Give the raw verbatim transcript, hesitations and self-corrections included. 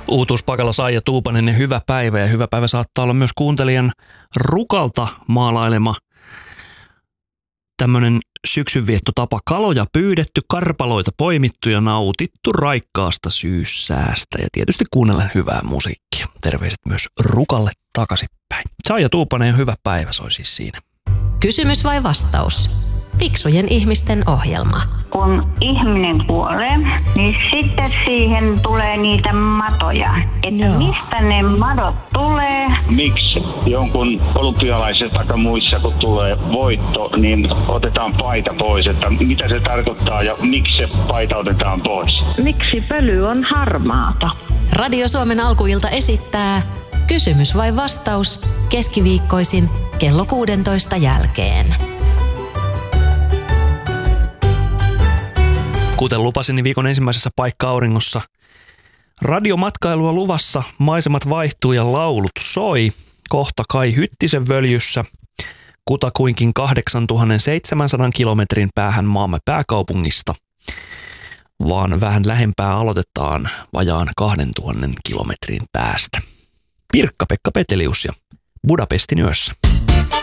Uutuuspakalla Saija Tuupanen ja hyvä päivä. Ja hyvä päivä saattaa olla myös kuuntelijan Rukalta maalailema tämmöinen syksynviettotapa. Kaloja pyydetty, karpaloita poimittu ja nautittu raikkaasta syyssäästä. Ja tietysti kuunnellen hyvää musiikkia. Terveiset myös Rukalle takaisinpäin. Saija Tuupanen ja hyvä päivä soi siis siinä. Kysymys vai vastaus? Fiksujen ihmisten ohjelma. Kun ihminen kuolee, niin sitten siihen tulee niitä matoja. Että Joo. mistä ne madot tulee? Miksi jonkun olympialaisessa tai muissa, kun tulee voitto, niin otetaan paita pois? Että mitä se tarkoittaa ja miksi se paita otetaan pois? Miksi pöly on harmaata? Radio Suomen alkuilta esittää Kysymys vai vastaus keskiviikkoisin kello kuusitoista jälkeen. Kuten lupasin, niin viikon ensimmäisessä paikka-auringossa radiomatkailua luvassa, maisemat vaihtuu ja laulut soi. Kohta Kai Hyttisen völjyssä kutakuinkin kahdeksantuhatta kilometrin päähän maamme pääkaupungista, vaan vähän lähempää aloitetaan vajaan kahdentuhannen kilometrin päästä. Pirkka-Pekka Petelius ja Budapestin yössä.